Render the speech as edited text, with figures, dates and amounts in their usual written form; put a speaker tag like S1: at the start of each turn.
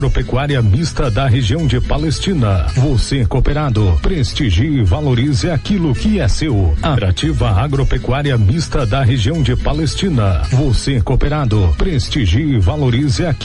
S1: Agropecuária Mista da região de Palestina. Você cooperado, prestigie e valorize aquilo que é seu. Atrativa Agropecuária Mista da região de Palestina. Você cooperado, prestigie e valorize aquilo